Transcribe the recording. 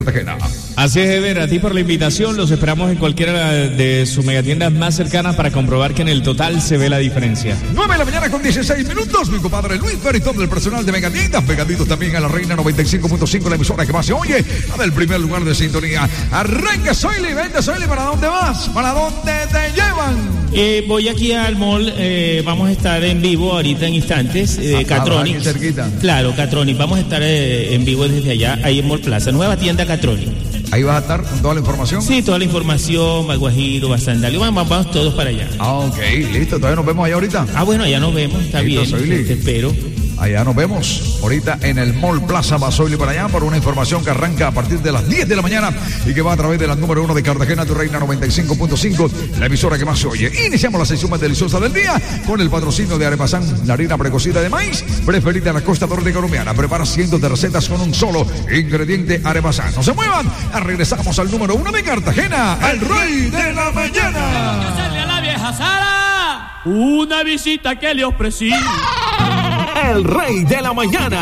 Así es, Ever, a ti por la invitación. Los esperamos en cualquiera de sus megatiendas más cercanas para comprobar que en el total se ve la diferencia. 9 de la mañana con 16 minutos. Mi compadre Luis Fer y todo el personal de megatiendas, pegaditos también a la Reina 95.5, la emisora que más se oye, la del primer lugar de sintonía. Arranca, Soyli, vente, Soyli, ¿para dónde vas? ¿Para dónde te llevan? Voy aquí al mall, vamos a estar en vivo ahorita en instantes, Catronic. Claro, Catronic, vamos a estar en vivo desde allá, ahí en Mall Plaza, nueva tienda Catronic. Ahí vas a estar con toda la información. Sí, toda la información, Malguajiro, Basandalio, vamos todos para allá. Ok, listo, todavía nos vemos allá ahorita. Bueno, allá nos vemos, está listo, bien, te espero. Allá nos vemos ahorita en el Mall Plaza Basoili para allá por una información que arranca a partir de las 10 de la mañana y que va a través de la número 1 de Cartagena, tu Reina 95.5, la emisora que más se oye. Iniciamos la sesión más deliciosa del día con el patrocinio de Arepasán, la harina precocida de maíz preferida en la costa norte colombiana. Prepara cientos de recetas con un solo ingrediente, Arepasán. No se muevan, regresamos al número 1 de Cartagena, el Rey de la Mañana. Hacerle a la vieja Sara una visita que le ofrecí. El Rey de la Mañana.